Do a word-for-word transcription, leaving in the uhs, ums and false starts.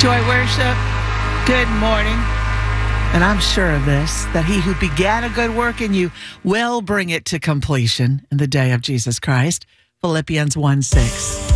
Joy Worship, good morning. And I'm sure of this, that he who began a good work in you will bring it to completion in the day of Jesus Christ. Philippians one six.